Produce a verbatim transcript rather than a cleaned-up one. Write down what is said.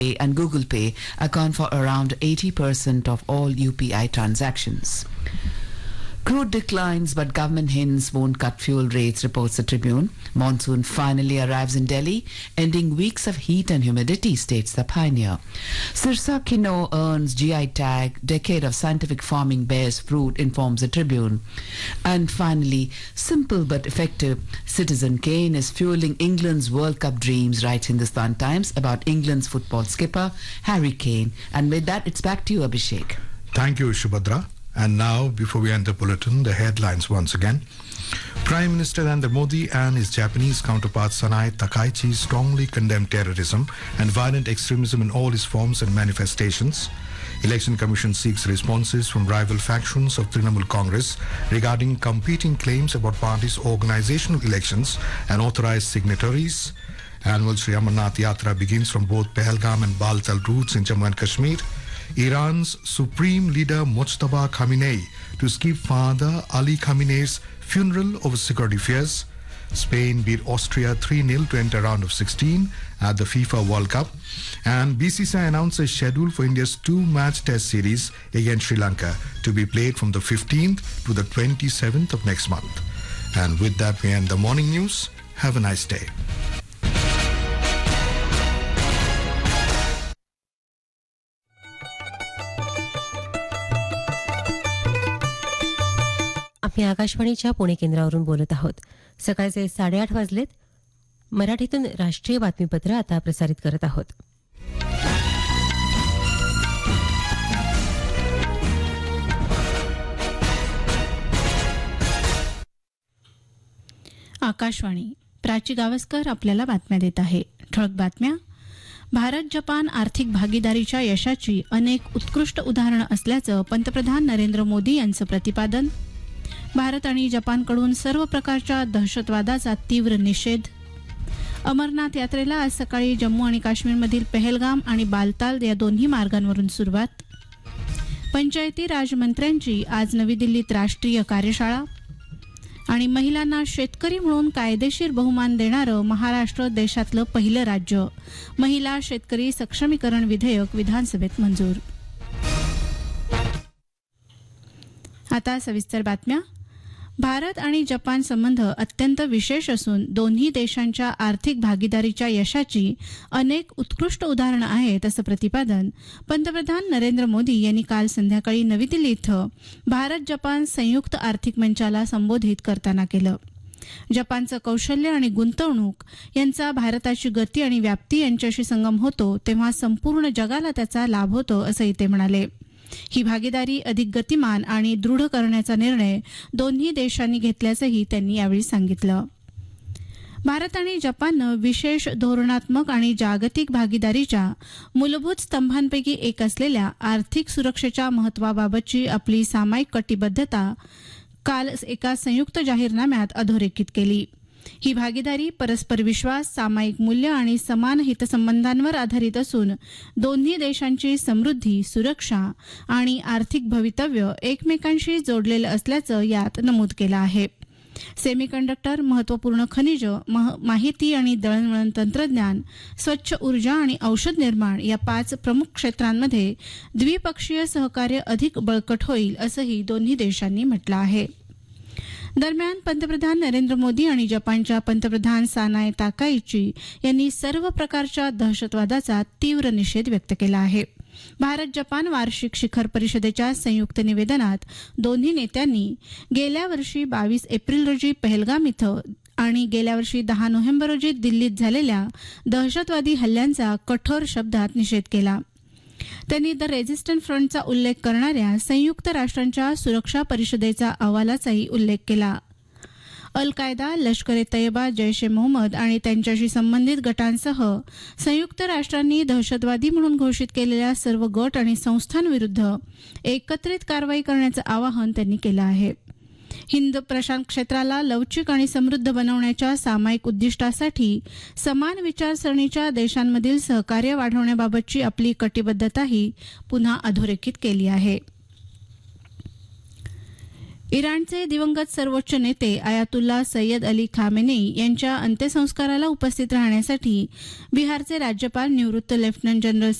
Pay and Google Pay account for around eighty percent of all U P I transactions. Crude declines, but government hints won't cut fuel rates, reports the Tribune. Monsoon finally arrives in Delhi, ending weeks of heat and humidity, states the Pioneer. Sirsa Quinoa earns G I tag, decade of scientific farming bears fruit, informs the Tribune. And finally, simple but effective, Citizen Kane is fueling England's World Cup dreams, writes Hindustan Times about England's football skipper, Harry Kane. And with that, it's back to you, Abhishek. Thank you, Shubhadra. And now, before we end the bulletin, the headlines once again. Prime Minister Narendra Modi and his Japanese counterpart Sanae Takaichi strongly condemned terrorism and violent extremism in all its forms and manifestations. Election Commission seeks responses from rival factions of Trinamool Congress regarding competing claims about parties' organizational elections and authorized signatories. Annual Sri Amarnath Yatra begins from both Pahalgam and Baltal routes in Jammu and Kashmir. Iran's Supreme Leader Mojtaba Khamenei to skip Father Ali Khamenei's funeral over security fears. Spain beat Austria three nil to enter round of sixteen at the FIFA World Cup. And B C C I announced a schedule for India's two-match test series against Sri Lanka to be played from the fifteenth to the twenty-seventh of next month. And with that, we end the morning news. Have a nice day. आम्ही आकाशवाणीच्या पुणे केंद्रावरून बोलत आहोत. सकाळचे साडेआठ वाजलेत. मराठीतून राष्ट्रीय बातमीपत्र आता प्रसारित करत आहोत. आकाशवाणी. प्राची गावस्कर आपल्याला बातम्या देत आहे. ठळक बातम्या. भारत जपान आर्थिक भागीदारीच्या यशाची अनेक उत्कृष्ट उदाहरणं असल्याचं पंतप्रधान नरेंद्र मोदी यांचं प्रतिपादन. भारत आणि जपानकडून सर्व प्रकारच्या दहशतवादाचा तीव्र निषेध. अमरनाथ यात्रेला आज सकाळी जम्मू आणि काश्मीरमधील पहलगाम आणि बालताल या दोन्ही मार्गांवरून सुरुवात. पंचायती राज मंत्र्यांची आज नवी दिल्लीत राष्ट्रीय कार्यशाळा. आणि महिलांना शेतकरी म्हणून कायदेशीर बहुमान देणारं महाराष्ट्र देशातलं पहिलं राज्य. महिला शेतकरी सक्षमीकरण विधेयक विधानसभेत मंजूर. आता सविस्तर बातम्या. भारत आणि जपान संबंध अत्यंत विशेष असून दोन्ही देशांच्या आर्थिक भागीदारीच्या यशाची अनेक उत्कृष्ट उदाहरणं आहेत, असं प्रतिपादन पंतप्रधान नरेंद्र मोदी यांनी काल संध्याकाळी नवी दिल्ली इथं भारत जपान संयुक्त आर्थिक मंचाला संबोधित करताना केलं. जपानचं कौशल्य आणि गुंतवणूक यांचा भारताची गती आणि व्याप्ती यांच्याशी संगम होतो तेव्हा संपूर्ण जगाला त्याचा लाभ होतो, असंही ते म्हणाले. ही भागीदारी अधिक गतिमान आणि दृढ करण्याचा निर्णय दोन्ही देशांनी घेतल्याचंही त्यांनी यावेळी सांगितलं. भारत आणि जपाननं विशेष धोरणात्मक आणि जागतिक भागीदारीच्या मूलभूत स्तंभांपैकी एक असलेल्या आर्थिक सुरक्षेच्या महत्त्वाबाबतची आपली सामायिक कटिबद्धता काल एका संयुक्त जाहीरनाम्यात अधोरेखित केली. ही भागीदारी परस्पर विश्वास, सामायिक मूल्य आणि समान हितसंबंधांवर आधारित असून दोन्ही देशांची समृद्धी, सुरक्षा आणि आर्थिक भवितव्य एकमेकांशी जोडलेलं असल्याचं यात नमूद केलं आहे. सेमीकंडक्टर, महत्त्वपूर्ण खनिज, माहिती आणि दळणवळण तंत्रज्ञान, स्वच्छ ऊर्जा आणि औषध निर्माण या पाच प्रमुख क्षेत्रांमध्ये द्विपक्षीय सहकार्य अधिक बळकट होईल, असंही दोन्ही देशांनी म्हटलं आहे. दरम्यान पंतप्रधान नरेंद्र मोदी आणि जपानच्या पंतप्रधान सानाए ताकाइची यांनी सर्व प्रकारच्या दहशतवादाचा तीव्र निषेध व्यक्त केला आहे. भारत जपान वार्षिक शिखर परिषदेच्या संयुक्त निवेदनात दोन्ही नेत्यांनी गेल्या वर्षी बावीस एप्रिल रोजी पहलगाम इथं आणि गेल्या वर्षी दहा नोव्हेंबर रोजी दिल्लीत झालेल्या दहशतवादी हल्ल्यांचा कठोर शब्दात निषेध केला. त्यांनी द रेझिस्टंट फ्रंटचा उल्लेख करणाऱ्या संयुक्त राष्ट्रांच्या सुरक्षा परिषदेचा अहवालाचाही उल्लेख केला. अल कायदा, लष्कर ए तैयबा, जैश ए मोहम्मद आणि त्यांच्याशी संबंधित गटांसह संयुक्त राष्ट्रांनी दहशतवादी म्हणून घोषित केलेल्या सर्व गट आणि संस्थांविरुद्ध एकत्रित कारवाई करण्याचं आवाहन त्यांनी केलं आहे. हिंद प्रशांत क्षेत्राला लवचिक आणि समृद्ध बनवण्याच्या सामायिक उद्दिष्टासाठी समान विचारसरणीच्या देशांमधील सहकार्य वाढवण्याबाबतची आपली कटिबद्धताही पुन्हा अधोरेखित केली आहे. इराणचे दिवंगत सर्वोच्च नेते आयातुल्ला सय्यद अली खामेनेई यांच्या अंत्यसंस्काराला उपस्थित राहण्यासाठी बिहारचे राज्यपाल निवृत्त लेफ्टनंट जनरल